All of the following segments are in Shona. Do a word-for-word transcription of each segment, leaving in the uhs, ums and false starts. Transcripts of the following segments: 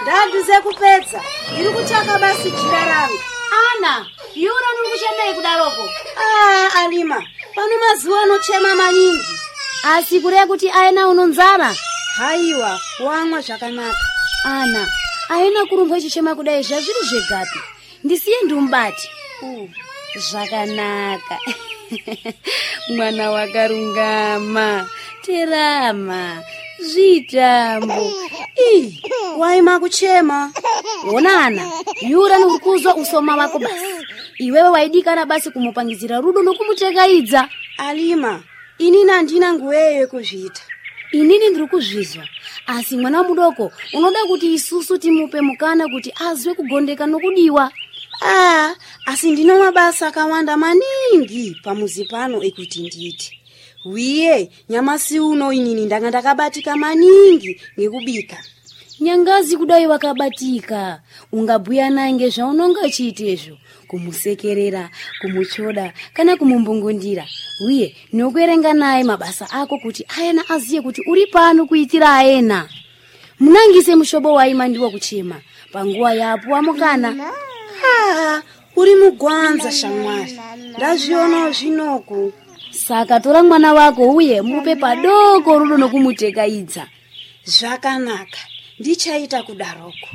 Ndaduze kupedza. Ndiri kutsvaka basi jira rangu. Ana, Yura uri kuchemei kudaroko? Ah, Alima, pano mazuva anochema maningi. Asi kureva kuti aina unonzara? Haiwa, wamwa zvakanaka. Ana, aina kurumba ichichema kudai zvazviri zvegapi? Ndisiye ndimumbati. Uh, zvakanaka. Mwana wakarungama, terama, zvitambo. Ih, waima kuchema. Onana, Yura nurikuzwa usoma wako basi. Iwewe waidikana basi kumupangizira rudo nokumutegaidza. Alima, ini nandina nguweyo kuzvita. Inini ndiri kuzvizwa. Asi mwana mudoko, unoda kuti isusu timupe mukana kuti azwe kugondeka nokudiwa. Ah, asi ndino mabasa akawanda maningi pamuzi pano ekuti nditi. Wiye, nyamasi uno inini ndanga ndakabatika maningi ngekubika. Nyangazi kudai wakabatika. Ungabhuya nange zvaunonga chiitezvo. Kumusekerera, kumuchoda, kana kumumbungundira. Wiye, nokuerenga naye mabasa ako kuti ayena aziye kuti uri pano kuitira ayena. Munangise mushobo waima ndiwo kuchema. Panguwa yapo amukana. Ah, uri mugwanza shamwari. Ndazviona zvinoku. Saka tora mwana wako uye mupe padoko rudo nokumutegaidza. Zvakanaka. Ndichaita kudaroko.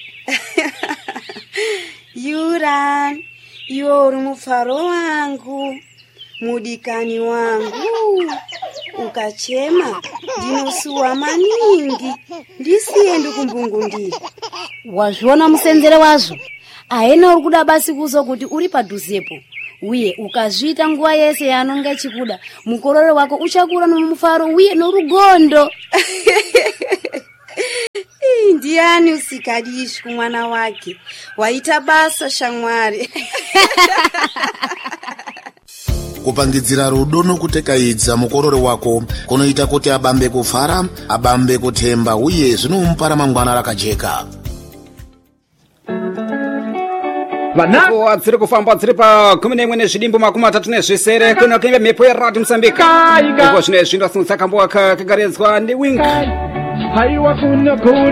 Yura, iwe uri mufaro wangu, mudikani wangu. Ukachema ndinosuwa maningi. Ndisiye ndikumbungundira. Wazviona musenzere wazvo? Aena uri kuda basi kuzo kuti uri padhuzepo. Uye ukazvita nguwa yese yanonga chikuda, mukororo wako uchakura nomufaro uye norugondo. Ndiani usikadishi kumwana wake. Waita basa shamwari. Kupangidzira rudo nokutekaidza mukororo wako kunoita kuti abambe kufara, abambe kutemba uye zvinomupa ramangwana rakajeka. Vanako adziri kufamba dziri pa kumi nemwe nezvidimbu makumi atatu nezvisere kuno kuimba mhepo yeRadio Mozambique. Iko zvino zvinhu asinotsakambowa kagaredzwa ndi Wink. Haiwa kuna